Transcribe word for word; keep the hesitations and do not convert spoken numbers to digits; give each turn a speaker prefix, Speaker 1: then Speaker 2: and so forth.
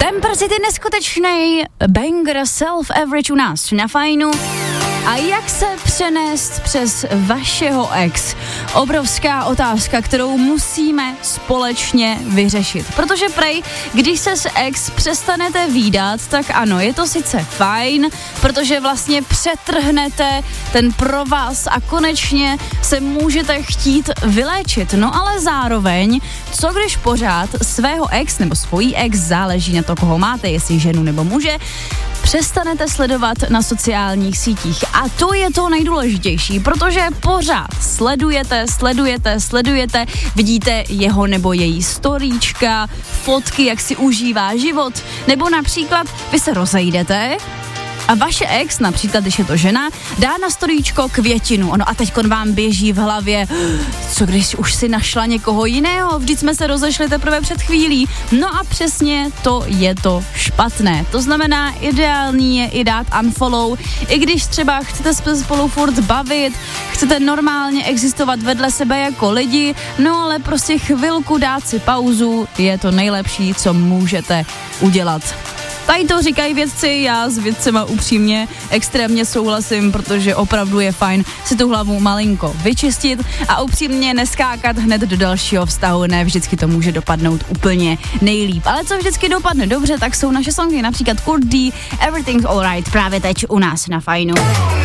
Speaker 1: Pampers je neskutečný banger Self-Average u nás na Fajnu. A jak se přenést přes vašeho ex? Obrovská otázka, kterou musíme společně vyřešit. Protože prej, když se s ex přestanete vídat, tak ano, je to sice fajn, protože vlastně přetrhnete ten provaz a konečně se můžete chtít vyléčit. No ale zároveň, co když pořád svého ex nebo svojí ex, záleží na to, koho máte, jestli ženu nebo muže, přestanete sledovat na sociálních sítích. A to je to nejdůležitější, protože pořád sledujete, sledujete, sledujete, vidíte jeho nebo její storíčka, fotky, jak si užívá život, nebo například vy se rozejdete a vaše ex, například když je to žena, dá na storíčko květinu. Ono a teďkon vám běží v hlavě, co když už si našla někoho jiného, vždyť jsme se rozešli teprve před chvílí. No a přesně to je to špatné. To znamená, ideální je i dát unfollow, i když třeba chcete se spolu furt bavit, chcete normálně existovat vedle sebe jako lidi, no ale prostě chvilku dát si pauzu je to nejlepší, co můžete udělat. Tady to říkají vědci, já s vědcema upřímně extrémně souhlasím, protože opravdu je fajn si tu hlavu malinko vyčistit a upřímně neskákat hned do dalšího vztahu, ne vždycky to může dopadnout úplně nejlíp. Ale co vždycky dopadne dobře, tak jsou naše songy, například Kurt D, Everything's Alright, právě teď u nás na Fajnu.